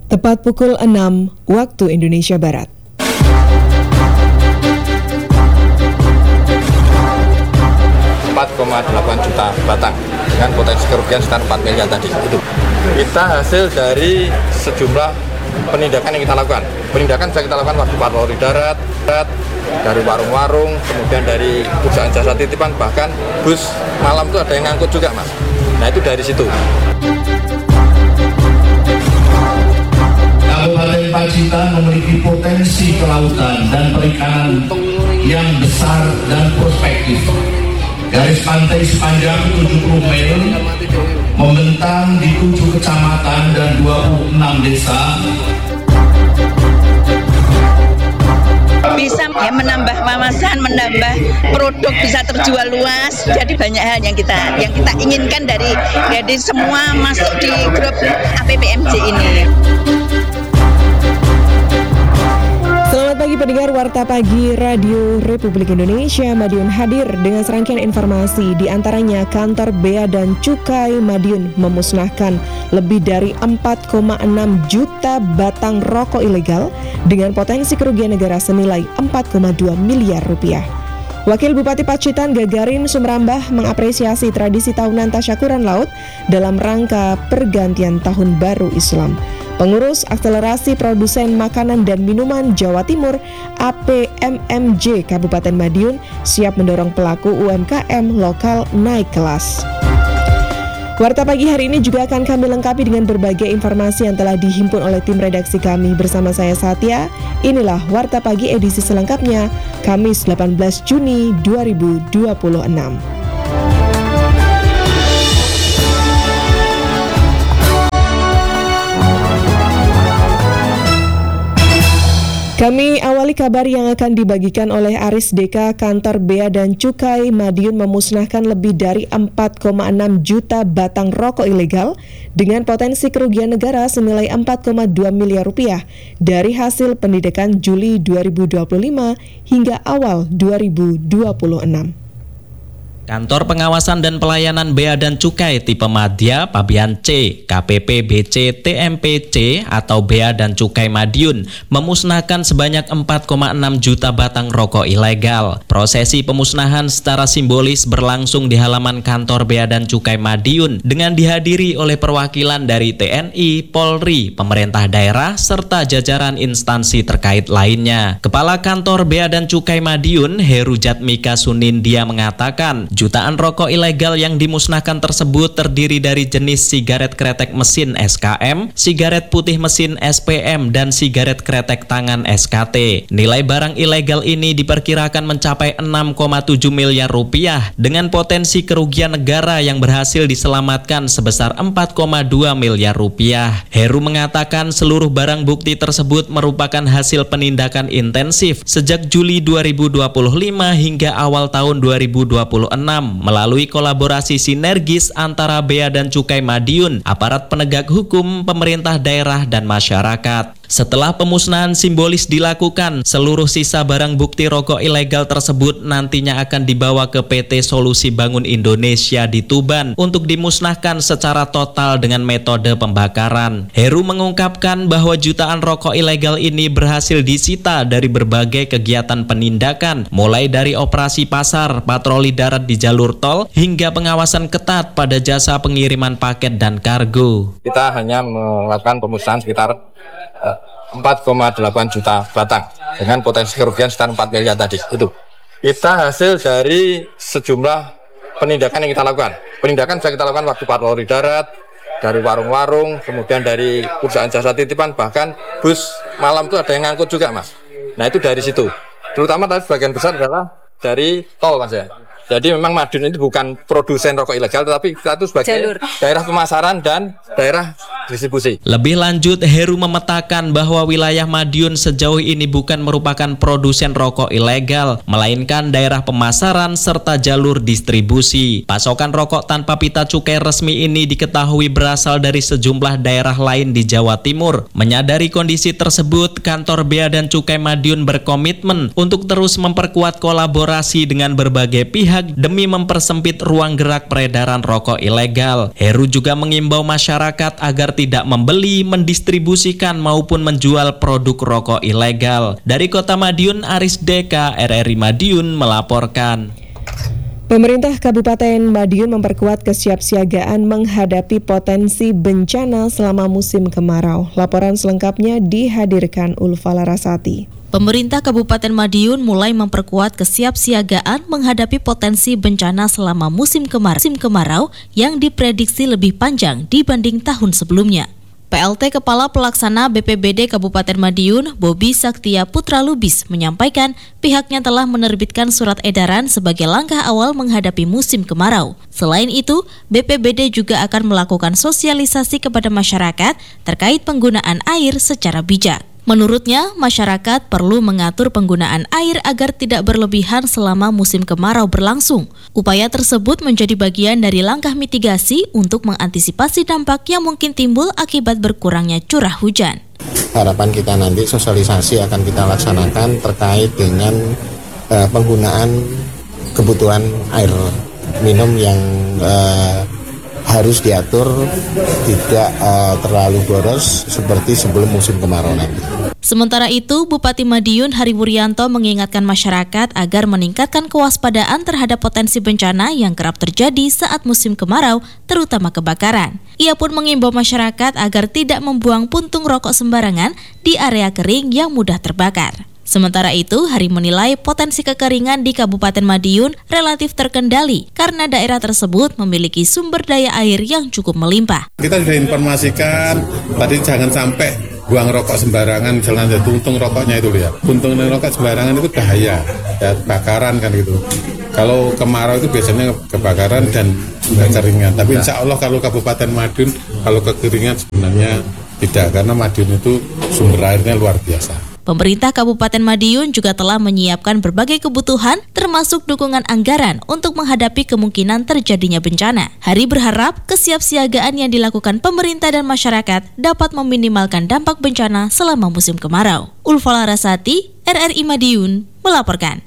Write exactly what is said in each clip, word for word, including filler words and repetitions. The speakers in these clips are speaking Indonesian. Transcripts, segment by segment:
Tepat pukul enam waktu Indonesia Barat. empat koma delapan juta batang dengan potensi kerugian sekitar empat miliar tadi. Itu kita hasil dari sejumlah penindakan yang kita lakukan. Penindakan bisa kita lakukan waktu patroli darat, dari warung-warung, kemudian dari perusahaan jasa titipan, bahkan bus malam itu ada yang ngangkut juga, Mas. Nah, itu dari situ. Kabupaten Pacitan memiliki potensi kelautan dan perikanan yang besar dan prospektif. Garis pantai sepanjang tujuh puluh mil membentang di tujuh kecamatan dan dua puluh enam desa. Bisa ya menambah wawasan, menambah produk bisa terjual luas. Jadi banyak hal yang kita yang kita inginkan dari dari semua masuk di grup A P P M J ini. Selamat pagi pendengar Warta Pagi Radio Republik Indonesia. Madiun hadir dengan serangkaian informasi, di antaranya kantor Bea dan Cukai Madiun memusnahkan lebih dari empat koma enam juta batang rokok ilegal dengan potensi kerugian negara senilai empat koma dua miliar rupiah. Wakil Bupati Pacitan Gagarin Sumrambah mengapresiasi tradisi tahunan tasyakuran laut dalam rangka pergantian tahun baru Islam. Pengurus Akselerasi Produsen Makanan dan Minuman Jawa Timur A P M M J Kabupaten Madiun siap mendorong pelaku U M K M lokal naik kelas. Warta Pagi hari ini juga akan kami lengkapi dengan berbagai informasi yang telah dihimpun oleh tim redaksi kami. Bersama saya Satya, inilah Warta Pagi edisi selengkapnya, Kamis delapan belas Juni dua ribu dua puluh enam. Kami awali kabar yang akan dibagikan oleh Aris Deka. Kantor Bea dan Cukai Madiun memusnahkan lebih dari empat koma enam juta batang rokok ilegal dengan potensi kerugian negara senilai empat koma dua miliar rupiah dari hasil pendidikan Juli dua ribu dua puluh lima hingga awal dua ribu dua puluh enam. Kantor Pengawasan dan Pelayanan Bea dan Cukai tipe Madya Pabean C, K P P B C T M P C atau Bea dan Cukai Madiun memusnahkan sebanyak empat koma enam juta batang rokok ilegal. Prosesi pemusnahan secara simbolis berlangsung di halaman kantor Bea dan Cukai Madiun dengan dihadiri oleh perwakilan dari T N I, Polri, pemerintah daerah, serta jajaran instansi terkait lainnya. Kepala Kantor Bea dan Cukai Madiun, Heru Jatmika Sunindia mengatakan, jutaan rokok ilegal yang dimusnahkan tersebut terdiri dari jenis sigaret kretek mesin S K M, sigaret putih mesin S P M, dan sigaret kretek tangan S K T. Nilai barang ilegal ini diperkirakan mencapai enam koma tujuh miliar rupiah dengan potensi kerugian negara yang berhasil diselamatkan sebesar empat koma dua miliar rupiah. Heru mengatakan seluruh barang bukti tersebut merupakan hasil penindakan intensif sejak Juli dua ribu dua puluh lima hingga awal tahun dua ribu dua puluh enam melalui kolaborasi sinergis antara Bea dan Cukai Madiun, aparat penegak hukum, pemerintah daerah, dan masyarakat. Setelah pemusnahan simbolis dilakukan, seluruh sisa barang bukti rokok ilegal tersebut nantinya akan dibawa ke P T Solusi Bangun Indonesia di Tuban untuk dimusnahkan secara total dengan metode pembakaran. Heru mengungkapkan bahwa jutaan rokok ilegal ini berhasil disita dari berbagai kegiatan penindakan, mulai dari operasi pasar, patroli darat di jalur tol, hingga pengawasan ketat pada jasa pengiriman paket dan kargo. Kita hanya melakukan pemusnahan sekitar empat koma delapan juta batang dengan potensi kerugian sekitar empat miliar tadi. Itu kita hasil dari sejumlah penindakan yang kita lakukan. Penindakan bisa kita lakukan waktu patroli darat, dari warung-warung, kemudian dari perusahaan jasa titipan, bahkan bus malam itu ada yang ngangkut juga, Mas. Nah, itu dari situ. Terutama tadi sebagian besar adalah dari tol, Mas ya. Jadi memang Madiun ini bukan produsen rokok ilegal, tetapi kita itu sebagai jalur daerah pemasaran dan daerah distribusi. Lebih lanjut, Heru memetakan bahwa wilayah Madiun sejauh ini bukan merupakan produsen rokok ilegal, melainkan daerah pemasaran serta jalur distribusi. Pasokan rokok tanpa pita cukai resmi ini diketahui berasal dari sejumlah daerah lain di Jawa Timur. Menyadari kondisi tersebut, Kantor Bea dan Cukai Madiun berkomitmen untuk terus memperkuat kolaborasi dengan berbagai pihak demi mempersempit ruang gerak peredaran rokok ilegal. Heru juga mengimbau masyarakat agar tidak membeli, mendistribusikan maupun menjual produk rokok ilegal. Dari Kota Madiun, Aris Deka, R R I Madiun melaporkan. Pemerintah Kabupaten Madiun memperkuat kesiapsiagaan menghadapi potensi bencana selama musim kemarau. Laporan selengkapnya dihadirkan Ulfa Larasati. Pemerintah Kabupaten Madiun mulai memperkuat kesiapsiagaan menghadapi potensi bencana selama musim kemarau, musim kemarau yang diprediksi lebih panjang dibanding tahun sebelumnya. P L T Kepala Pelaksana B P B D Kabupaten Madiun, Bobi Saktia Putra Lubis, menyampaikan pihaknya telah menerbitkan surat edaran sebagai langkah awal menghadapi musim kemarau. Selain itu, B P B D juga akan melakukan sosialisasi kepada masyarakat terkait penggunaan air secara bijak. Menurutnya, masyarakat perlu mengatur penggunaan air agar tidak berlebihan selama musim kemarau berlangsung. Upaya tersebut menjadi bagian dari langkah mitigasi untuk mengantisipasi dampak yang mungkin timbul akibat berkurangnya curah hujan. Harapan kita nanti sosialisasi akan kita laksanakan terkait dengan uh, penggunaan kebutuhan air minum yang uh, harus diatur tidak uh, terlalu boros seperti sebelum musim kemarau nanti. Sementara itu, Bupati Madiun Hari Wuryanto mengingatkan masyarakat agar meningkatkan kewaspadaan terhadap potensi bencana yang kerap terjadi saat musim kemarau, terutama kebakaran. Ia pun mengimbau masyarakat agar tidak membuang puntung rokok sembarangan di area kering yang mudah terbakar. Sementara itu, Hari menilai potensi kekeringan di Kabupaten Madiun relatif terkendali karena daerah tersebut memiliki sumber daya air yang cukup melimpah. Kita sudah informasikan, tadi jangan sampai buang rokok sembarangan, misalnya ada puntung rokoknya itu ya. Puntung rokok sembarangan itu bahaya, ya kebakaran kan gitu. Kalau kemarau itu biasanya kebakaran dan kekeringan. Tapi insya Allah kalau Kabupaten Madiun, kalau kekeringan sebenarnya tidak, karena Madiun itu sumber airnya luar biasa. Pemerintah Kabupaten Madiun juga telah menyiapkan berbagai kebutuhan termasuk dukungan anggaran untuk menghadapi kemungkinan terjadinya bencana. Hari berharap kesiapsiagaan yang dilakukan pemerintah dan masyarakat dapat meminimalkan dampak bencana selama musim kemarau. Ulfa Larasati, R R I Madiun, melaporkan.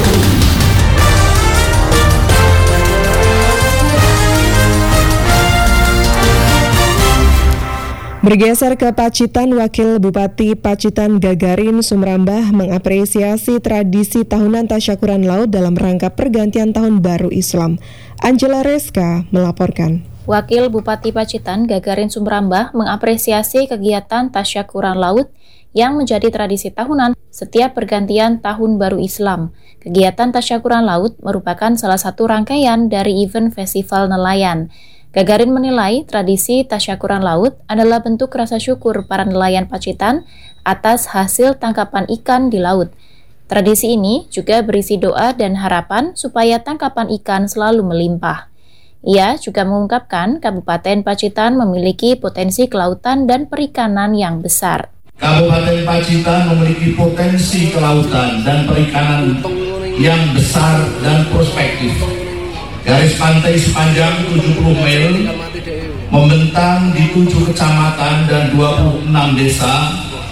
Bergeser ke Pacitan, Wakil Bupati Pacitan Gagarin Sumrambah mengapresiasi tradisi tahunan tasyakuran laut dalam rangka pergantian tahun baru Islam. Angela Reska melaporkan. Wakil Bupati Pacitan Gagarin Sumrambah mengapresiasi kegiatan tasyakuran laut yang menjadi tradisi tahunan setiap pergantian tahun baru Islam. Kegiatan tasyakuran laut merupakan salah satu rangkaian dari event Festival Nelayan. Gagarin menilai tradisi tasyakuran laut adalah bentuk rasa syukur para nelayan Pacitan atas hasil tangkapan ikan di laut. Tradisi ini juga berisi doa dan harapan supaya tangkapan ikan selalu melimpah. Ia juga mengungkapkan Kabupaten Pacitan memiliki potensi kelautan dan perikanan yang besar. Kabupaten Pacitan memiliki potensi kelautan dan perikanan yang besar dan prospektif. Garis pantai sepanjang tujuh puluh mil membentang di tujuh kecamatan dan dua puluh enam desa.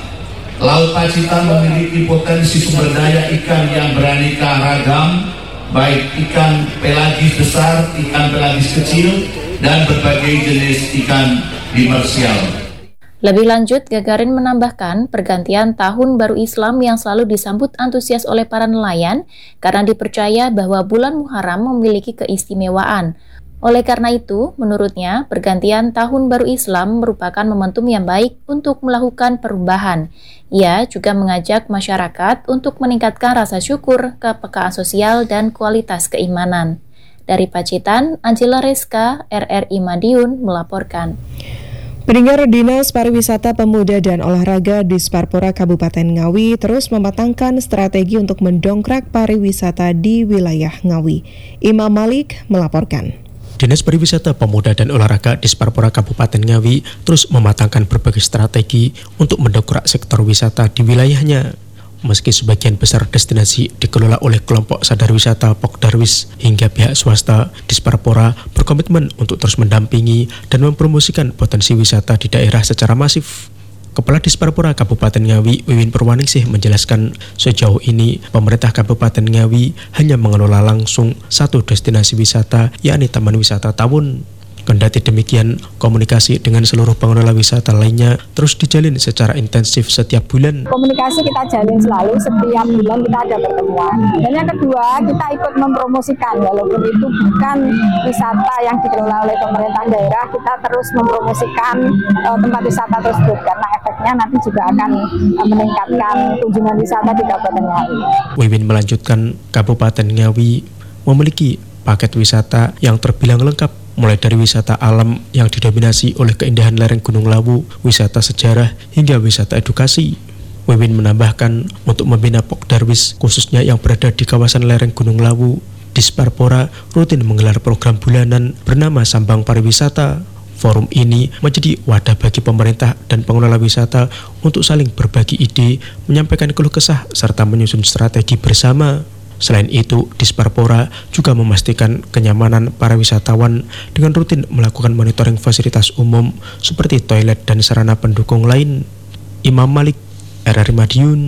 Laut Pacitan memiliki potensi sumber daya ikan yang beraneka ragam, baik ikan pelagis besar, ikan pelagis kecil, dan berbagai jenis ikan demersial. Lebih lanjut, Gagarin menambahkan pergantian tahun baru Islam yang selalu disambut antusias oleh para nelayan karena dipercaya bahwa bulan Muharram memiliki keistimewaan. Oleh karena itu, menurutnya pergantian tahun baru Islam merupakan momentum yang baik untuk melakukan perubahan. Ia juga mengajak masyarakat untuk meningkatkan rasa syukur, kepekaan sosial, dan kualitas keimanan. Dari Pacitan, Angela Reska, R R I Madiun melaporkan. Pendengar, Dinas Pariwisata Pemuda dan Olahraga Disparpora Kabupaten Ngawi terus mematangkan strategi untuk mendongkrak pariwisata di wilayah Ngawi. Imam Malik melaporkan. Dinas Pariwisata Pemuda dan Olahraga Disparpora Kabupaten Ngawi terus mematangkan berbagai strategi untuk mendongkrak sektor wisata di wilayahnya. Meski sebagian besar destinasi dikelola oleh kelompok sadar wisata Pokdarwis hingga pihak swasta, Disparpora berkomitmen untuk terus mendampingi dan mempromosikan potensi wisata di daerah secara masif. Kepala Disparpora Kabupaten Ngawi, Wiwin Purwaningsih menjelaskan sejauh ini pemerintah Kabupaten Ngawi hanya mengelola langsung satu destinasi wisata, yakni Taman Wisata Tawun. Kendati demikian, komunikasi dengan seluruh pengelola wisata lainnya terus dijalin secara intensif setiap bulan. Komunikasi kita jalin selalu, setiap bulan kita ada pertemuan. Dan yang kedua, kita ikut mempromosikan, walaupun itu bukan wisata yang dikelola oleh pemerintah daerah, kita terus mempromosikan uh, tempat wisata tersebut, karena efeknya nanti juga akan uh, meningkatkan kunjungan wisata di Kabupaten Ngawi. Wiwin melanjutkan, Kabupaten Ngawi memiliki paket wisata yang terbilang lengkap, mulai dari wisata alam yang didominasi oleh keindahan lereng Gunung Lawu, wisata sejarah, hingga wisata edukasi. Wiwin menambahkan, untuk membina Pokdarwis khususnya yang berada di kawasan lereng Gunung Lawu, Disparpora rutin menggelar program bulanan bernama Sambang Pariwisata. Forum ini menjadi wadah bagi pemerintah dan pengelola wisata untuk saling berbagi ide, menyampaikan keluh kesah, serta menyusun strategi bersama. Selain itu, Disparpora juga memastikan kenyamanan para wisatawan dengan rutin melakukan monitoring fasilitas umum seperti toilet dan sarana pendukung lain. Imam Malik, R R I Madiun.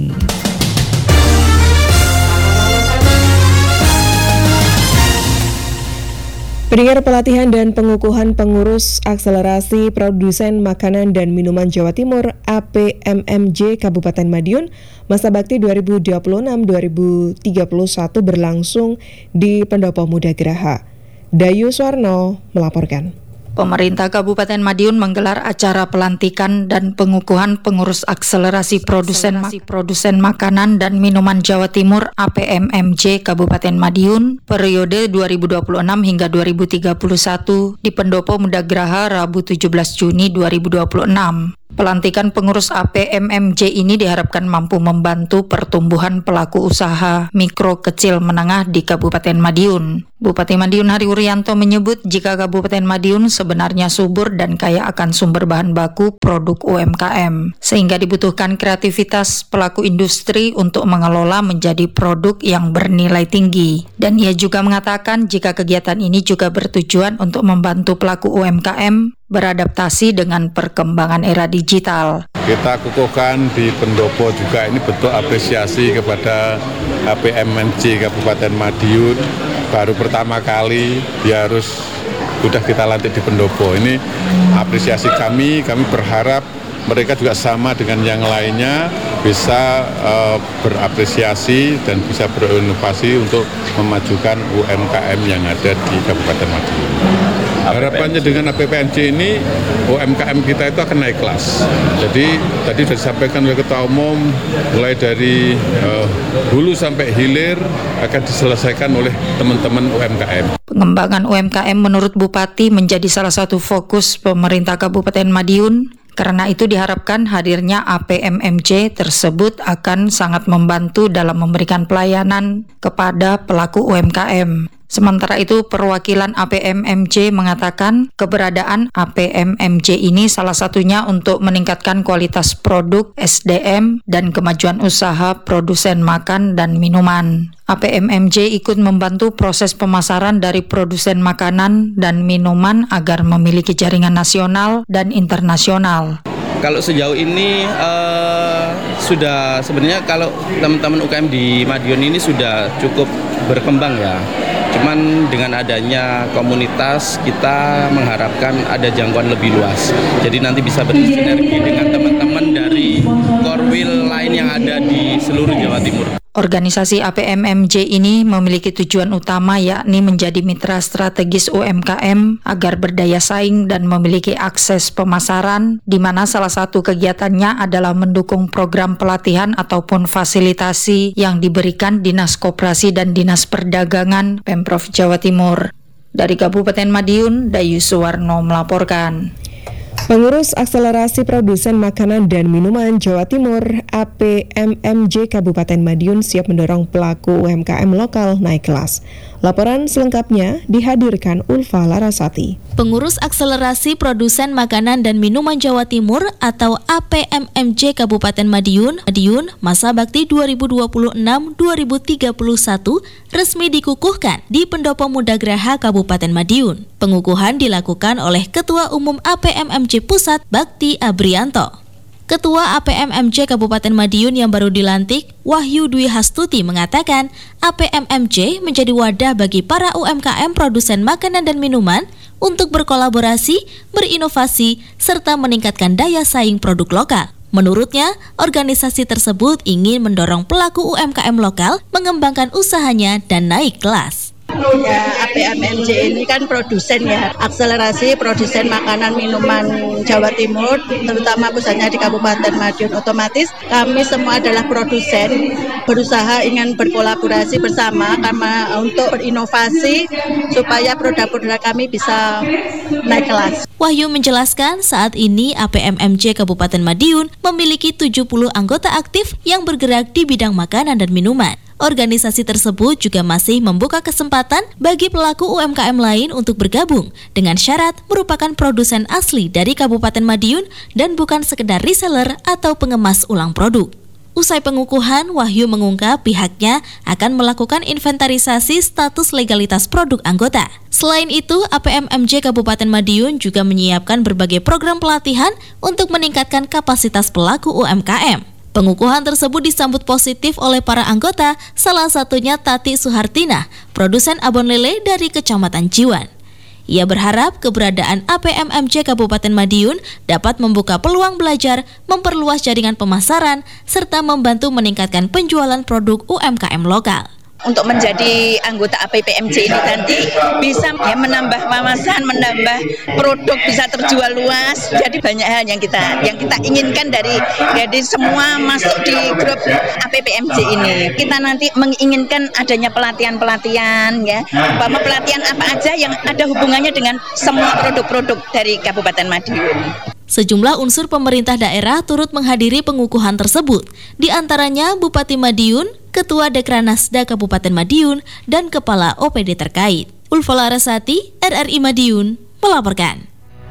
Pendengar, pelatihan dan pengukuhan pengurus akselerasi produsen makanan dan minuman Jawa Timur A P M M J Kabupaten Madiun masa bakti dua ribu dua puluh enam sampai dua ribu tiga puluh satu berlangsung di Pendopo Muda Geraha. Dayu Suwarno melaporkan. Pemerintah Kabupaten Madiun menggelar acara pelantikan dan pengukuhan pengurus akselerasi produsen produsen makanan dan minuman Jawa Timur A P M M J Kabupaten Madiun periode dua ribu dua puluh enam hingga dua ribu tiga puluh satu di Pendopo Muda Geraha Rabu tujuh belas Juni dua ribu dua puluh enam. Pelantikan pengurus A P M M J ini diharapkan mampu membantu pertumbuhan pelaku usaha mikro kecil menengah di Kabupaten Madiun. Bupati Madiun Hari Wuryanto menyebut jika Kabupaten Madiun sebenarnya subur dan kaya akan sumber bahan baku produk U M K M, sehingga dibutuhkan kreativitas pelaku industri untuk mengelola menjadi produk yang bernilai tinggi. Dan ia juga mengatakan jika kegiatan ini juga bertujuan untuk membantu pelaku U M K M beradaptasi dengan perkembangan era digital. Kita kukuhkan di Pendopo juga, ini bentuk apresiasi kepada A P M M J Kabupaten Madiun. Baru pertama kali dia harus sudah kita lantik di Pendopo. Ini apresiasi kami, kami berharap mereka juga sama dengan yang lainnya bisa uh, berapresiasi dan bisa berinovasi untuk memajukan U M K M yang ada di Kabupaten Madiun. Harapannya dengan A P M M J ini U M K M kita itu akan naik kelas. Jadi tadi sudah disampaikan oleh Ketua Umum, mulai dari uh, hulu sampai hilir akan diselesaikan oleh teman-teman U M K M. Pengembangan U M K M menurut Bupati menjadi salah satu fokus pemerintah Kabupaten Madiun. Karena itu diharapkan hadirnya A P M M J tersebut akan sangat membantu dalam memberikan pelayanan kepada pelaku U M K M. Sementara itu, perwakilan A P M M J mengatakan keberadaan A P M M J ini salah satunya untuk meningkatkan kualitas produk, S D M, dan kemajuan usaha produsen makan dan minuman. A P M M J ikut membantu proses pemasaran dari produsen makanan dan minuman agar memiliki jaringan nasional dan internasional. Kalau sejauh ini uh, sudah sebenarnya kalau teman-teman U K M di Madiun ini sudah cukup berkembang ya. Cuman dengan adanya komunitas kita mengharapkan ada jangkauan lebih luas. Jadi nanti bisa bersinergi dengan teman-teman dari Korwil lain yang ada di seluruh Jawa Timur. Organisasi A P M M J ini memiliki tujuan utama yakni menjadi mitra strategis U M K M agar berdaya saing dan memiliki akses pemasaran, di mana salah satu kegiatannya adalah mendukung program pelatihan ataupun fasilitasi yang diberikan Dinas Koperasi dan Dinas Perdagangan Pemprov Jawa Timur. Dari Kabupaten Madiun, Dayu Suwarno melaporkan. Pengurus Akselerasi Produsen Makanan dan Minuman Jawa Timur A P M M J Kabupaten Madiun siap mendorong pelaku U M K M lokal naik kelas. Laporan selengkapnya dihadirkan Ulfa Larasati. Pengurus Akselerasi Produsen Makanan dan Minuman Jawa Timur atau A P M M J Kabupaten Madiun, Madiun masa bakti dua ribu dua puluh enam sampai dua ribu tiga puluh satu resmi dikukuhkan di Pendopo Muda Geraha Kabupaten Madiun. Pengukuhan dilakukan oleh Ketua Umum A P M M J Pusat Bakti Abrianto. Ketua A P M M J Kabupaten Madiun yang baru dilantik, Wahyu Dwi Hastuti, mengatakan A P M M J menjadi wadah bagi para U M K M produsen makanan dan minuman untuk berkolaborasi, berinovasi, serta meningkatkan daya saing produk lokal. Menurutnya, organisasi tersebut ingin mendorong pelaku U M K M lokal mengembangkan usahanya dan naik kelas. Ya, A P M M J ini kan produsen ya, akselerasi produsen makanan minuman Jawa Timur, terutama pusatnya di Kabupaten Madiun. Otomatis kami semua adalah produsen, berusaha ingin berkolaborasi bersama karena untuk berinovasi supaya produk-produk kami bisa naik kelas. Wahyu menjelaskan saat ini A P M M J Kabupaten Madiun memiliki tujuh puluh anggota aktif yang bergerak di bidang makanan dan minuman. Organisasi tersebut juga masih membuka kesempatan bagi pelaku U M K M lain untuk bergabung dengan syarat merupakan produsen asli dari Kabupaten Madiun dan bukan sekedar reseller atau pengemas ulang produk. Usai pengukuhan, Wahyu mengungkap pihaknya akan melakukan inventarisasi status legalitas produk anggota. Selain itu, A P M M J Kabupaten Madiun juga menyiapkan berbagai program pelatihan untuk meningkatkan kapasitas pelaku U M K M. Pengukuhan tersebut disambut positif oleh para anggota, salah satunya Tati Suhartina, produsen abon lele dari Kecamatan Ciwan. Ia berharap keberadaan A P M M J Kabupaten Madiun dapat membuka peluang belajar, memperluas jaringan pemasaran, serta membantu meningkatkan penjualan produk U M K M lokal. Untuk menjadi anggota A P P M J ini nanti bisa ya, menambah wawasan, menambah produk bisa terjual luas. Jadi banyak hal yang kita yang kita inginkan dari jadi semua masuk di grup A P P M J ini. Kita nanti menginginkan adanya pelatihan-pelatihan ya, bahwa pelatihan apa aja yang ada hubungannya dengan semua produk-produk dari Kabupaten Madiun. Sejumlah unsur pemerintah daerah turut menghadiri pengukuhan tersebut, di antaranya Bupati Madiun, Ketua Dekranasda Kabupaten Madiun, dan Kepala O P D terkait. Ulfa Larasati, R R I Madiun, melaporkan.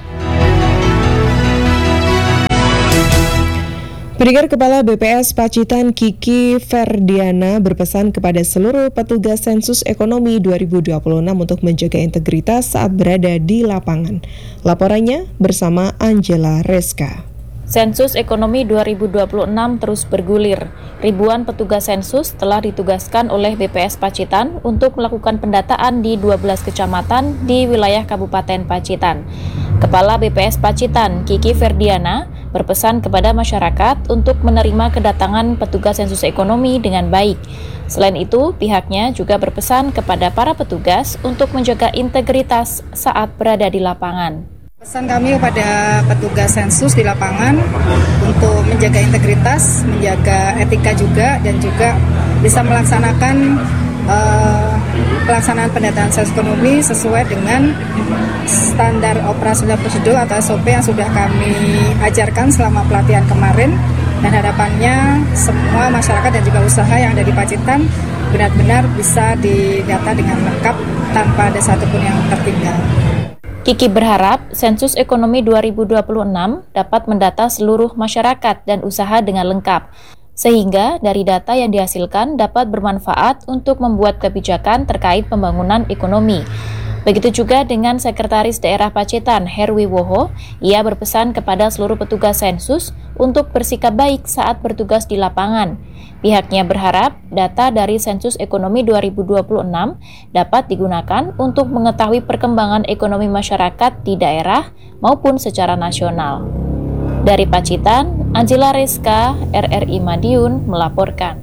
Pendengar, Kepala B P S Pacitan Kiki Ferdiana berpesan kepada seluruh petugas sensus ekonomi dua ribu dua puluh enam untuk menjaga integritas saat berada di lapangan. Laporannya bersama Angela Reska. Sensus ekonomi dua ribu dua puluh enam terus bergulir. Ribuan petugas sensus telah ditugaskan oleh B P S Pacitan untuk melakukan pendataan di dua belas kecamatan di wilayah Kabupaten Pacitan. Kepala B P S Pacitan, Kiki Ferdiana, berpesan kepada masyarakat untuk menerima kedatangan petugas sensus ekonomi dengan baik. Selain itu, pihaknya juga berpesan kepada para petugas untuk menjaga integritas saat berada di lapangan. Pesan kami kepada petugas sensus di lapangan untuk menjaga integritas, menjaga etika juga, dan juga bisa melaksanakan uh, pelaksanaan pendataan sensus ekonomi sesuai dengan standar operasional prosedur atau S O P yang sudah kami ajarkan selama pelatihan kemarin, dan harapannya semua masyarakat dan juga usaha yang ada di Pacitan benar-benar bisa didata dengan lengkap tanpa ada satupun yang tertinggal. Kiki berharap sensus ekonomi dua ribu dua puluh enam dapat mendata seluruh masyarakat dan usaha dengan lengkap, sehingga dari data yang dihasilkan dapat bermanfaat untuk membuat kebijakan terkait pembangunan ekonomi. Begitu juga dengan Sekretaris Daerah Pacitan, Herwi Woho, ia berpesan kepada seluruh petugas sensus untuk bersikap baik saat bertugas di lapangan. Pihaknya berharap data dari sensus ekonomi dua ribu dua puluh enam dapat digunakan untuk mengetahui perkembangan ekonomi masyarakat di daerah maupun secara nasional. Dari Pacitan, Angela Reska, R R I Madiun, melaporkan.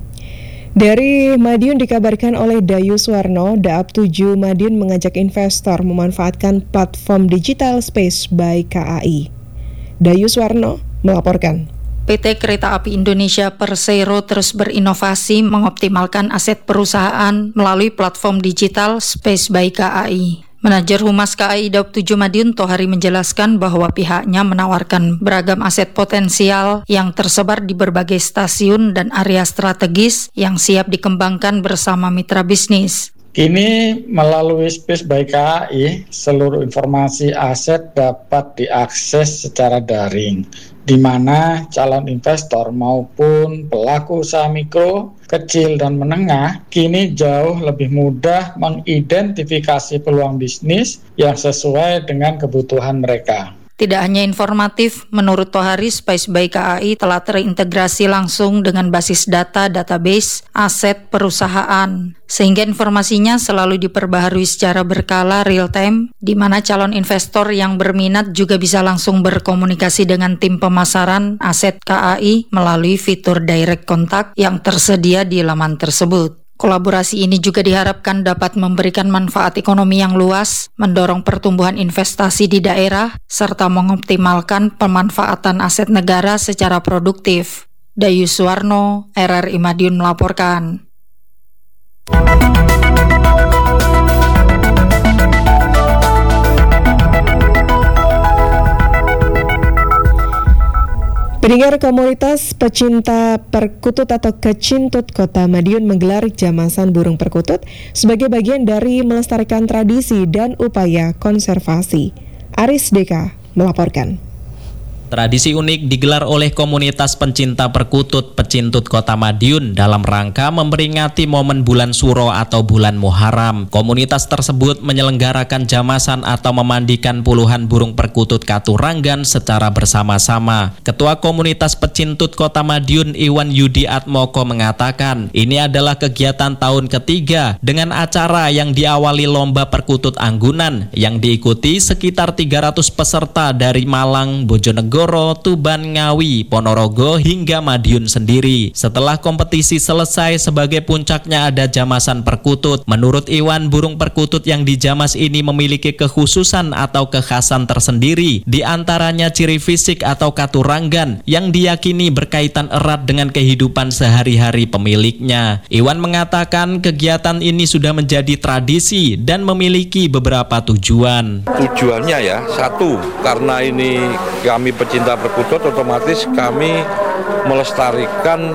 Dari Madiun dikabarkan oleh Dayu Suwarno, Daap tujuh Madiun mengajak investor memanfaatkan platform digital Space by K A I. Dayu Suwarno melaporkan. P T Kereta Api Indonesia Persero terus berinovasi mengoptimalkan aset perusahaan melalui platform digital Space by K A I. Manajer Humas K A I Daop tujuh Madiun Tohari menjelaskan bahwa pihaknya menawarkan beragam aset potensial yang tersebar di berbagai stasiun dan area strategis yang siap dikembangkan bersama mitra bisnis. Kini melalui Space by K A I, seluruh informasi aset dapat diakses secara daring, di mana calon investor maupun pelaku usaha mikro, kecil, dan menengah kini jauh lebih mudah mengidentifikasi peluang bisnis yang sesuai dengan kebutuhan mereka. Tidak hanya informatif, menurut Tohari, Space by K A I telah terintegrasi langsung dengan basis data database aset perusahaan, sehingga informasinya selalu diperbaharui secara berkala real-time, di mana calon investor yang berminat juga bisa langsung berkomunikasi dengan tim pemasaran aset K A I melalui fitur direct contact yang tersedia di laman tersebut. Kolaborasi ini juga diharapkan dapat memberikan manfaat ekonomi yang luas, mendorong pertumbuhan investasi di daerah, serta mengoptimalkan pemanfaatan aset negara secara produktif. Dayu Suwarno, R R I Madiun melaporkan. Pendengar, komunitas pecinta perkutut atau Kecintut Kota Madiun menggelar jamasan burung perkutut sebagai bagian dari melestarikan tradisi dan upaya konservasi. Aris Deka melaporkan. Tradisi unik digelar oleh komunitas pencinta perkutut Pecintut Kota Madiun dalam rangka memperingati momen bulan Suro atau bulan Muharram. Komunitas tersebut menyelenggarakan jamasan atau memandikan puluhan burung perkutut Katuranggan secara bersama-sama. Ketua Komunitas Pecintut Kota Madiun Iwan Yudi Atmoko mengatakan, ini adalah kegiatan tahun ketiga dengan acara yang diawali lomba perkutut anggunan yang diikuti sekitar tiga ratus peserta dari Malang, Bojonegoro, Tuban, Ngawi, Ponorogo hingga Madiun sendiri. Setelah kompetisi selesai, sebagai puncaknya ada jamasan perkutut. Menurut Iwan, burung perkutut yang dijamas ini memiliki kekhususan atau kekhasan tersendiri, di antaranya ciri fisik atau katuranggan yang diyakini berkaitan erat dengan kehidupan sehari-hari pemiliknya. Iwan mengatakan kegiatan ini sudah menjadi tradisi dan memiliki beberapa tujuan. Tujuannya ya, satu, karena ini kami pecinta perkutut, otomatis kami melestarikan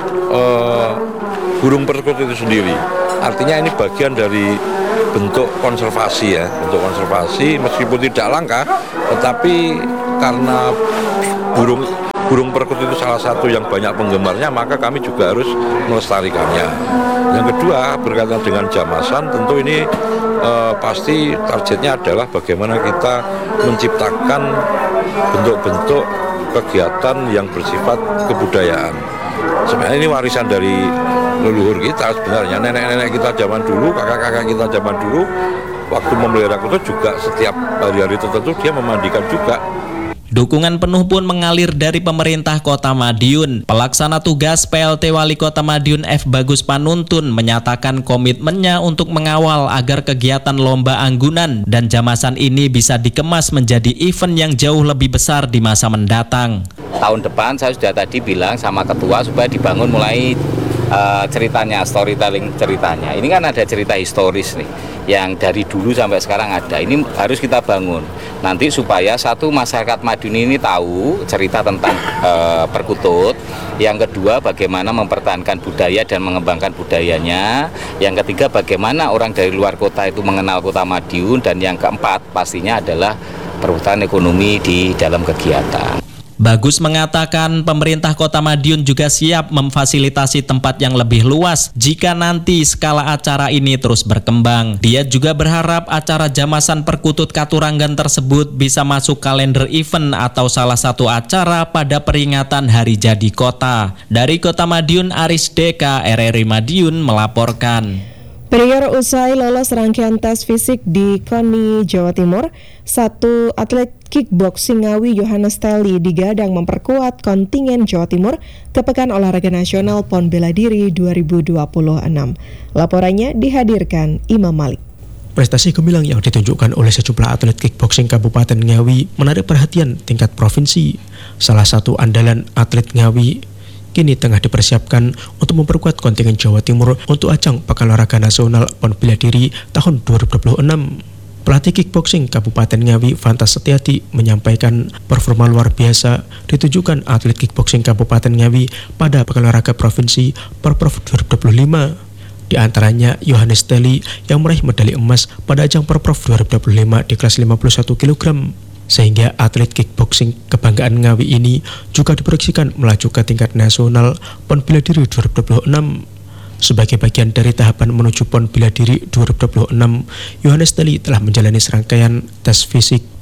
uh, burung perkutut itu sendiri. Artinya ini bagian dari bentuk konservasi ya, bentuk konservasi meskipun tidak langka, tetapi karena burung burung perkutut itu salah satu yang banyak penggemarnya, maka kami juga harus melestarikannya. Yang kedua, berkaitan dengan jamasan, tentu ini uh, pasti targetnya adalah bagaimana kita menciptakan bentuk-bentuk kegiatan yang bersifat kebudayaan. Sebenarnya ini warisan dari leluhur kita sebenarnya, nenek-nenek kita zaman dulu, kakak-kakak kita zaman dulu, waktu memelihara kutut juga setiap hari-hari tertentu dia memandikan juga. Dukungan penuh pun mengalir dari pemerintah Kota Madiun. Pelaksana tugas P L T Wali Kota Madiun F. Bagus Panuntun menyatakan komitmennya untuk mengawal agar kegiatan lomba anggunan dan jamasan ini bisa dikemas menjadi event yang jauh lebih besar di masa mendatang. Tahun depan saya sudah tadi bilang sama ketua supaya dibangun mulai uh, ceritanya, storytelling ceritanya. Ini kan ada cerita historis nih, yang dari dulu sampai sekarang ada. Ini harus kita bangun. Nanti supaya satu, masyarakat Madiun ini tahu cerita tentang uh, perkutut. Yang kedua, bagaimana mempertahankan budaya dan mengembangkan budayanya. Yang ketiga, bagaimana orang dari luar kota itu mengenal Kota Madiun. Dan yang keempat, pastinya adalah perputaran ekonomi di dalam kegiatan. Bagus mengatakan pemerintah Kota Madiun juga siap memfasilitasi tempat yang lebih luas jika nanti skala acara ini terus berkembang. Dia juga berharap acara jamasan perkutut Katuranggan tersebut bisa masuk kalender event atau salah satu acara pada peringatan Hari Jadi Kota. Dari Kota Madiun, Aris Deka, R R I Madiun melaporkan. Pendengar, usai lolos rangkaian tes fisik di Koni, Jawa Timur, satu atlet kickboxing Ngawi Yohanes Teli digadang memperkuat kontingen Jawa Timur ke Pekan Olahraga Nasional Pon Bela Diri dua ribu dua puluh enam. Laporannya dihadirkan Imam Malik. Prestasi gemilang yang ditunjukkan oleh sejumlah atlet kickboxing Kabupaten Ngawi menarik perhatian tingkat provinsi. Salah satu andalan atlet Ngawi kini tengah dipersiapkan untuk memperkuat kontingen Jawa Timur untuk ajang Pekan Olahraga Nasional Pon Bela Diri tahun dua ribu dua puluh enam. Pelatih kickboxing Kabupaten Ngawi, Fantas Setiati, menyampaikan performa luar biasa ditunjukkan atlet kickboxing Kabupaten Ngawi pada Pekan Olahraga Provinsi Porprov dua ribu dua puluh lima. Di antaranya Yohanes Teli yang meraih medali emas pada ajang Porprov dua ribu dua puluh lima di kelas lima puluh satu kilogram. Sehingga atlet kickboxing kebanggaan Ngawi ini juga diproyeksikan melaju ke tingkat nasional Pon Bela Diri dua ribu dua puluh enam. Sebagai bagian dari tahapan menuju Pon Bela Diri dua ribu dua puluh enam, Yohanes Teli telah menjalani serangkaian tes fisik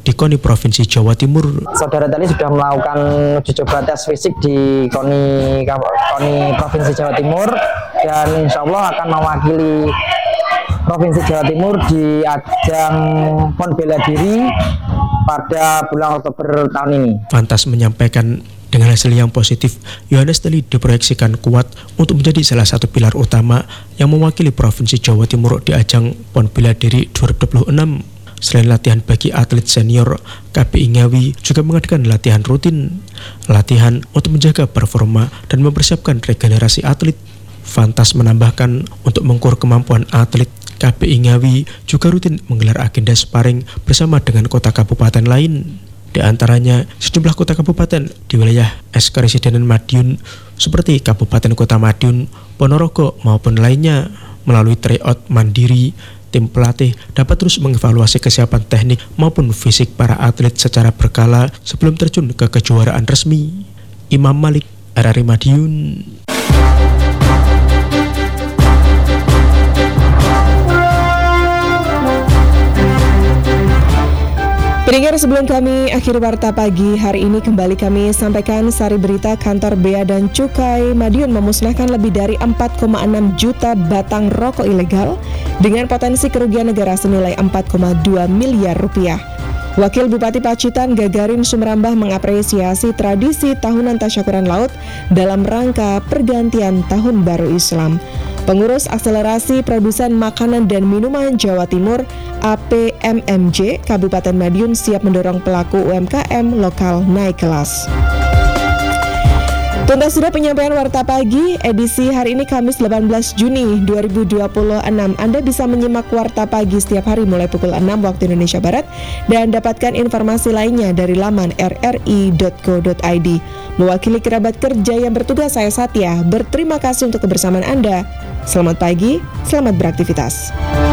di KONI Provinsi Jawa Timur. Saudara tadi sudah melakukan uji coba tes fisik di KONI KONI Provinsi Jawa Timur dan insya Allah akan mewakili Provinsi Jawa Timur di ajang Pon Bela Diri pada bulan Oktober tahun ini. Fantas menyampaikan dengan hasil yang positif, Yohanes Tali diproyeksikan kuat untuk menjadi salah satu pilar utama yang mewakili Provinsi Jawa Timur di ajang Pon Bela Diri dua ribu dua puluh enam. Selain latihan bagi atlet senior, K P I Ngawi juga mengadakan latihan rutin, latihan untuk menjaga performa dan mempersiapkan regenerasi atlet. Fantas menambahkan untuk mengukur kemampuan atlet, K P I Ngawi juga rutin menggelar agenda sparring bersama dengan kota kabupaten lain. Di antaranya sejumlah kota kabupaten di wilayah S Karesidenan Madiun seperti Kabupaten Kota Madiun, Ponorogo maupun lainnya. Melalui tryout mandiri, tim pelatih dapat terus mengevaluasi kesiapan teknik maupun fisik para atlet secara berkala sebelum terjun ke kejuaraan resmi. Imam Malik, R R I Madiun. Pendengar, sebelum kami akhiri warta pagi hari ini, kembali kami sampaikan sari berita. Kantor Bea dan Cukai Madiun memusnahkan lebih dari empat koma enam juta batang rokok ilegal dengan potensi kerugian negara senilai empat koma dua miliar rupiah. Wakil Bupati Pacitan Gagarin Sumrambah mengapresiasi tradisi tahunan tasyakuran laut dalam rangka pergantian Tahun Baru Islam. Pengurus Akselerasi Produsen Makanan dan Minuman Jawa Timur A P M M J Kabupaten Madiun siap mendorong pelaku U M K M lokal naik kelas. Tuntas sudah penyampaian warta pagi edisi hari ini Kamis delapan belas Juni dua ribu dua puluh enam. Anda bisa menyimak warta pagi setiap hari mulai pukul enam waktu Indonesia Barat dan dapatkan informasi lainnya dari laman r r i dot co dot i d. Mewakili kerabat kerja yang bertugas, saya Satya berterima kasih untuk kebersamaan Anda. Selamat pagi, selamat beraktivitas.